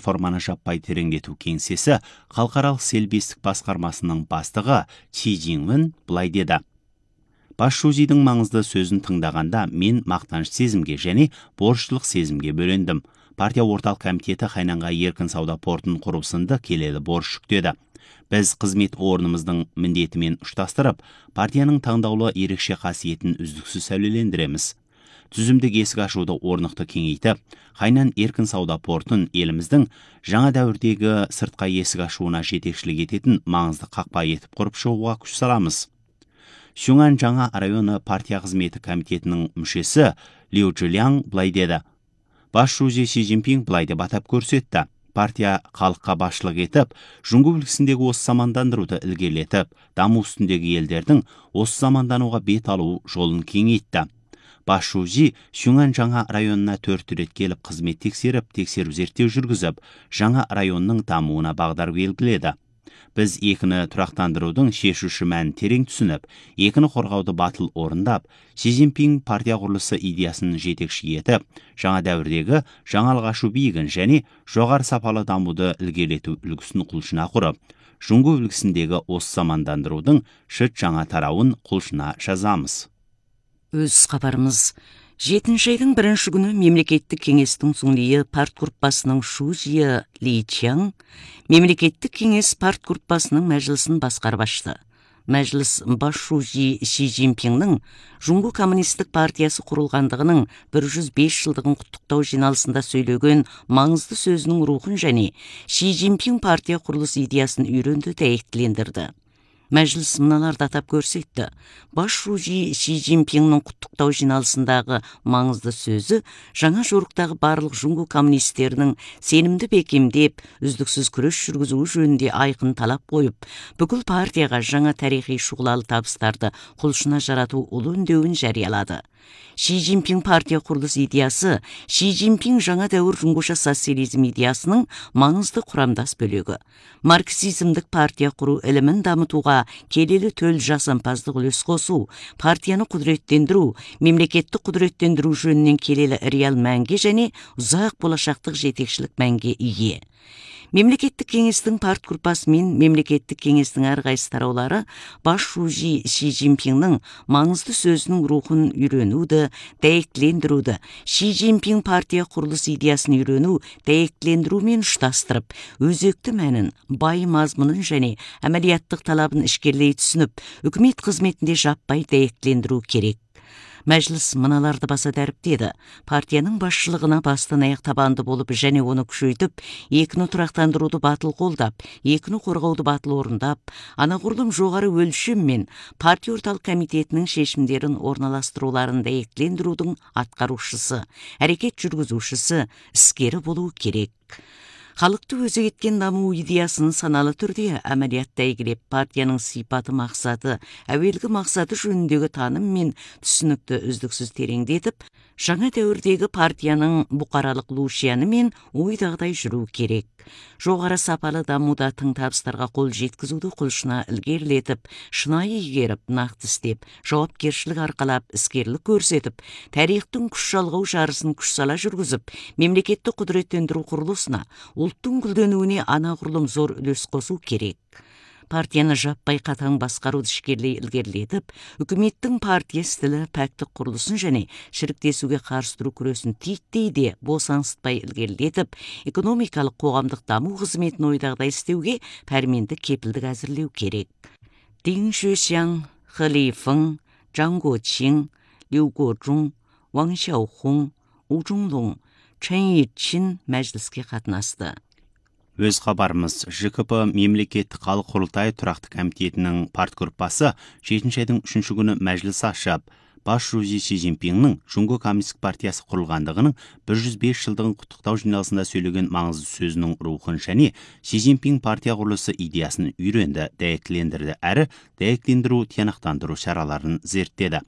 реформаны жаппай тереңдету кеңсесі халықаралық селбестік басқармасының бастығы Чи Жиңмин былай деді. Бас Шузидің маңызды сөзін тыңдағанда мен мақтаныш сезімге және борыштылық сезімге бөлендім. Партия орталық комитеті Хайнанға еркін сауда портын құру сынды келелі борыш жүктеді. Біз қызмет орнымыздың міндетімен ұштастырып, партияның таңдаулы ерекше қасиетін үздіксіз сәулелендіреміз. Түзімдік есік ашуды орнықты кеңейтіп, Хайнан еркін сауда портын еліміздің жаңа дәуірдегі сыртқа есік ашуына жетекшілік ететін маңызды қақпа етіп құрып шығуға күш саламыз. Сюңан жаңа районы партия қызметі комитетінің мүшесі Лю Чжиляң былай деді. Бас Шузи Си Цзиньпин былай деп атап көрсетті. Партия халыққа басшылық етіп, жұңғы үлгісіндегі осы замандандыруды ілгерілетіп, даму үстіндегі елдердің осы замандануға бет алу жолын кеңейтті. Бас Шузи Сюңан жаңа районына 4 рет келіп қызмет тексеру зерттеу жүргізіп, жаңа районның дамуына бағдар белгіледі. Біз екіні тұрақтандырудың шешуші мәнін терең түсініп, екіні қорғауды батыл орындап, Си Цзиньпин партия құрылысы идеясын жетекші етіп, жаңа дәуірдегі жаңалық ашу биігін және жоғары сапалы дамуды ілгерілету үлгісін құлшына құрып, жұңғы үлгісіндегі осы замандандырудың шыт жаңа тарауын құлшына жазамыз. Өз хабарымыз 7-ші айдың 1-ші күні мемлекеттік кеңестің Цунлийі партгруппасының Шузия Ли Чяң мемлекеттік кеңес партгруппасының мәжілісін басқарып ашты. Мәжіліс бас Шузи Си Цзиньпиннің Жұңғы коммунистік партиясы құрылғандығының 105 жылдығын құттықтау жиналысында сөйлеген маңызды сөзінің рухын және Си Цзиньпин партия құрылыс идеясын үйренді дәйектілендірді. Мәжіліс мыналарды атап көрсетті. Бас Шузи Си Цзиньпиннің құттықтау жиналысындағы маңызды сөзі жаңа жорықтағы барлық жұңғы коммунистерінің сенімді бекемдеп, үздіксіз күрес жүргізуі жөнінде айқын талап қойып, бүкіл партияға жаңа тарихи шұғылалы табыстарды құлшына жарату ұлы үндеуін жариялады. Си Цзиньпин партия құрылыс идеясы Си Цзиньпин жаңа дәуір жұңғыша социализм идеясының маңызды құрамдас бөлігі. Марксизмдік партия құру ілімін дамытуға келелі төл жасампаздық үлес қосу, партияны құдіреттендіру, мемлекеттік құдіреттендіру жөнінен келелі реал мәнге және ұзақ болашақтық жетекшілік мәнге ие. Мемлекеттік кеңестің партгруппасы мен мемлекеттік кеңестің әрқайсы тараулары бас Шузи Си Цзиньпиннің маңызды сөзінің рухын үйренуді, дәйектілендіруді, Си Цзиньпин партия құрылыс идеясын үйрену, дәйектілендірумен ұштастырып, өзекті мәнін, бай мазмұнын және әмәлияттық талабын ішкерлей түсініп, үкімет қызметінде жаппай дәйектілендіру керек. Мәжіліс мыналарды баса дәріптеді. Партияның басшылығына бастан аяқ табанды болып және оны күшейтіп, екіні тұрақтандыруды батыл қолдап, екіні қорғауды батыл орындап, анағұрлым жоғары өлшем мен партия орталық комитетінің шешімдерін орналастыруларын дәйектілендірудің атқарушысы, әрекет жүргізушісі, іскері болуы керек. Халықты өзі еткен даму идеясын саналы түрде әмәлиятта игілеп, партияның сипаты мақсаты, әуелгі мақсаты жөніндегі таным мен түсінікті үздіксіз тереңдетіп, жаңа дәуірдегі партияның бұқаралық лушияны мен ойдағыдай жүру керек. Жоғары сапалы дамуда тың табыстарға қол жеткізуді құлшына ілгерілетіп, шынайы игеріп, нақты істеп, жауапкершілік арқалап, іскерлік көрсетіп, тарихтың күш жалғау жарысын күш сала жүргізіп, мемлекетті құдіреттендіру құрылысына, ұлттың гүлденуіне анағұрлым зор үлес қосу керек. Партияны жаппай қатаң басқаруды ішкерлей ілгерілетіп, үкіметтің партия стілі пәктік құрылысын және шіріктесуге қарсы тұру күресін титтей де босаңсытпай ілгерілетіп, экономикалық қоғамдық даму қызметін ойдағыдай істеуге пәрменді кепілдік әзірлеу керек. Дин Шуйшяң, Хэ Лифeng, Чжан Гуоқин, Лю Гуозhong, Ван Xiаохong, У Чжонлong, Чэн Йичин мәжіліске қатынасты. Өз хабарымыз ЖКП мемлекеттік халық құрылтайы тұрақты комитетінің партгруппасы 7-ші айдың 3-ші күні мәжіліс ашып, бас Шузи Си Цзиньпиннің Жұңғы коммунистік партиясы құрылғандығының 105 жылдығын құттықтау жиналысында сөйлеген маңызды сөзінің рухын және Си Цзиньпин партия құрылысы идеясын үйренді, дәйектілендірді әрі дәйектілендіру, тиянақтандыру шараларын зерттеді.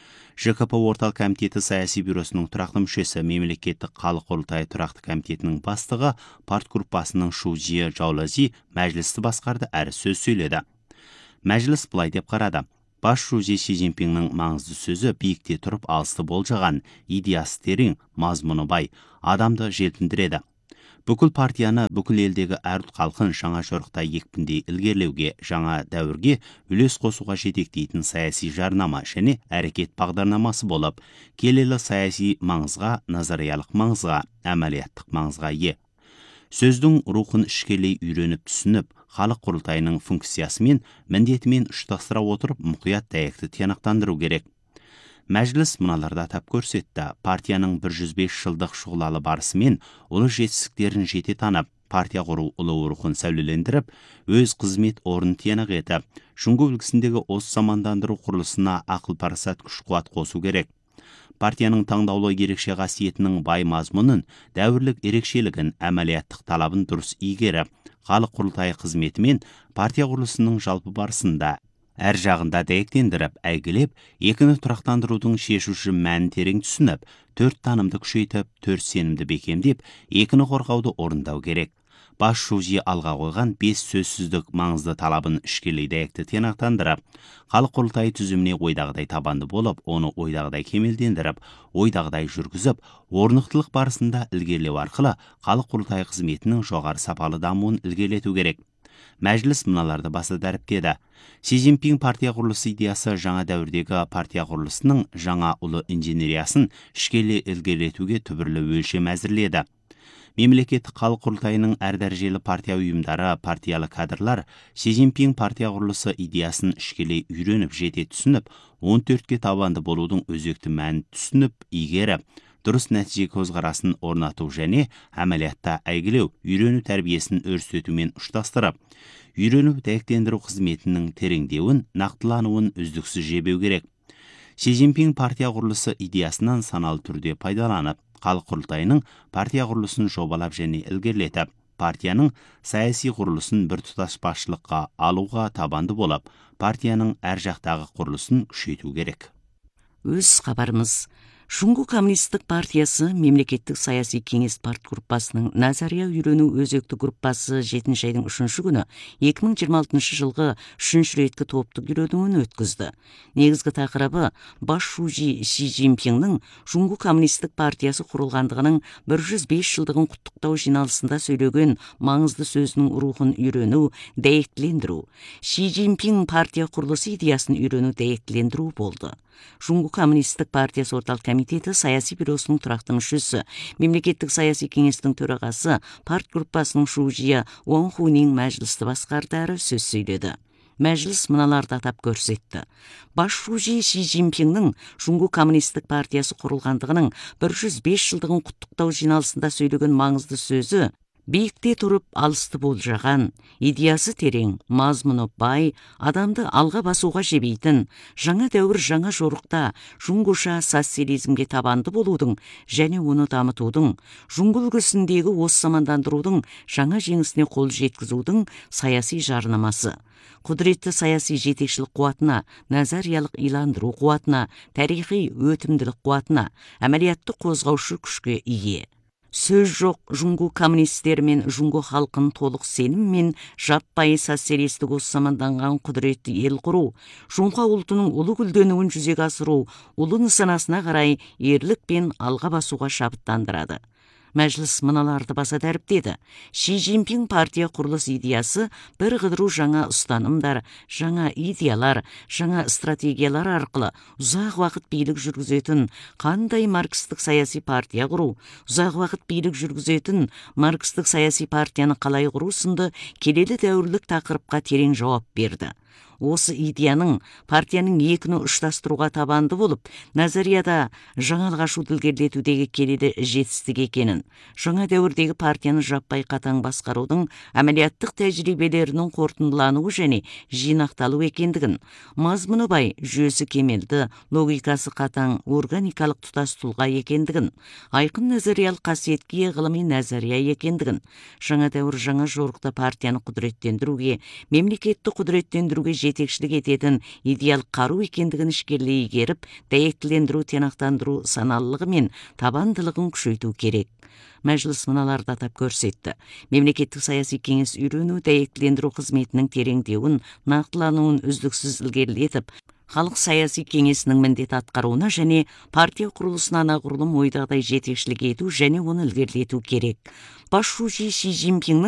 ЖКП орталық комитеті саяси бюросының тұрақты мүшесі мемлекеттік халық құрылтайы тұрақты комитетінің бастығы партгруппасының Шузия Жаулази мәжілісті басқарды әрі сөз сөйледі. Мәжіліс былай деп қарады. Бас Шузи Си Цзиньпиннің маңызды сөзі биікте тұрып алысты болжаған, идеясы терең, мазмұны бай, адамды желпіндіреді. Бүкіл партияны бүкіл елдегі әрт халқын жаңа жорықта екпіндей ілгерлеуге, жаңа дәуірге үлес қосуға жетектейтін саяси жарнама және әрекет бағдарламасы болып, келелі саяси маңызға, назариялық маңызға, әмәлияттық маңызға ие. Сөздің рухын ішкелей үйреніп түсініп, халық құрылтайының функциясы мен міндетімен ұштастыра отырып, мұқият дәйекті тиянақтандыру керек. Мәжіліс мыналарды атап көрсетті. Партияның 105 жылдық шұғылалы барысы мен ұлы жетістіктерін жете танып, партия құру ұлы рухын сәулелендіріп, өз қызмет орнын тиянақ етіп, шуңғы үлгісіндегі осы замандандыру құрылысына ақыл парасат күш-қуат қосу керек. Партияның таңдаулы ерекше қасиетінің бай мазмұнын, дәуірлік ерекшелігін, әмәлияттық талабын дұрыс игеріп, халық құрылтайы қызметі мен партия құрылысының жалпы барысында әр жағында дәйектендіріп, әйгілеп, екіні тұрақтандырудың шешуші мәнін терең түсініп, 4 танымды күшейтіп, 4 сенімді бекемдеп, екіні қорғауды орындау керек. Бас шужи алға қойған 5 сөзсіздік маңызды талабын ішкелей дәйекті тиянақтандырып, халық құрылтайы түзіміне ойдағыдай табанды болып, оны ойдағыдай кемелдендіріп, ойдағыдай жүргізіп, орнықтылық барысында ілгерілеу арқылы халық құрылтайы қызметінің жоғары сапалы дамуын ілгерілету керек. Мәжіліс мыналарды баса дәріптеді. Си Цзиньпин партия құрылысы идеясы жаңа дәуірдегі партия құрылысының жаңа ұлы инженериясын ішкелі ілгерілетуге түбірлі өлшем әзірледі. Мемлекеттік халық құрылтайының әр дәрежелі партия ұйымдары, партиялы кадрлар Си Цзиньпин партия құрылысы идеясын ішкелей үйреніп, жете түсініп, 14-ке табанды болудың өзекті мәнін түсініп, игеріп, дұрыс нәтиже көзқарасын орнату және әмәлиятта әйгілеу, үйрену тәрбиесін өрістетумен ұштастырып, үйрену дәйектендіру қызметінің тереңдеуін, нақтылануын үздіксіз жебеу керек. Си Цзиньпин партия құрылысы идеясынан саналы түрде пайдаланып, халық құрылтайының партия құрылысын жобалап және ілгерілетіп, партияның саяси құрылысын біртұтас басшылыққа алуға табанды болып, партияның әр жақтағы құрылысын күшейту керек. Өз хабарымыз. Шуңғы коммунистік партиясы мемлекеттік саяси кеңес партгруппасының назария үйрену өзекті группасы 7 айдың 3 күні 2026 жылғы 3 реткі топтық үйренуін өткізді. Негізгі тақырыбы бас шужи Си Цзиньпиннің Шуңғы коммунистік партиясы құрылғандығының 105 жылдығын құттықтау жиналысында сөйлеген маңызды сөзінің рухын үйрену, дәйектілендіру. Си Цзиньпин партия құрылысы идеясын үйрену, дәйектілендіру болды. Шуңғы коммунистік партиясы орталық комитеті саяси бюросының тұрақты мүшесі, мемлекеттік саяси кеңестің төрағасы, партгруппасының шужия Уан Хунин мәжілісті басқарды әрі сөз сөйледі. Мәжіліс мыналарды атап көрсетті. Бас шужи Си Цзиньпиннің Шуңғы коммунистік партиясы құрылғандығының 105 жылдығын құттықтау жиналысында сөйлеген маңызды сөзі биікте тұрып алысты болжаған, идеясы терең, мазмұны бай, адамды алға басуға жебейтін, жаңа дәуір жаңа жорықта жұңғыша социализмге табанды болудың және оны дамытудың, жұңғы үлгісіндегі осы замандандырудың жаңа жеңісіне қол жеткізудің саяси жарнамасы. Құдіретті саяси жетекшілік қуатына, назариялық иландыру қуатына, тарихи өтімділік қуатына, әмәлиятты қозғаушы күшке ие. Сөз жоқ, жұңғы коммунистер мен жұңғы халқын толық сенім мен жаппай социалистік осы заманданған құдіретті ел құру, жұңға ұлтының ұлы гүлденуін жүзеге асыру, ұлы нысанасына қарай ерлік пен алға басуға шабыттандырады. Мәжіліс мыналарды баса дәріптеді. Си Цзиньпин партия құрылыс идеясы бір қыдыру жаңа ұстанымдар, жаңа идеялар, жаңа стратегиялар арқылы ұзақ уақыт билік жүргізетін қандай маркстік саяси партия құру, ұзақ уақыт билік жүргізетін маркстік саяси партияны қалай құру сынды келелі дәуірлік тақырыпқа терең жауап берді. Осы идеяның партияның екіні ұштастыруға табанды болып, назарияда жаңалық ашуды ілгерілетудегі келелі жетістік екенін, жаңа дәуірдегі партияны жаппай қатаң басқарудың әмәлияттық тәжірибелерінің қорытындылануы және жинақталу екендігін, мазмұны бай, жүйесі кемелді, логикасы қатаң, органикалық тұтас тұлға екендігін, айқын назариялық қасиетке ғылыми назария екендігін, жаңа дәуір жаңа жорықта партияны құдіреттендіруге, мемлекетті құдіреттендіруге жетекшілік ететін идеал қару екендігін ішкерлей игеріп, дәйектілендіру, тиянақтандыру саналылығы мен табандылығын күшейту керек. Мәжіліс мыналарды атап көрсетті. Мемлекеттік саяси кеңес үйрену, дәйектілендіру қызметінің тереңдеуін, нақтылануын үздіксіз ілгерілетіп, халық саяси кеңесінің міндет атқаруына және партия құрылысына анағұрлым ойдағыдай жетекшілік ету және оны ілгерілету керек. Бас шужи Си Цзиньпиннің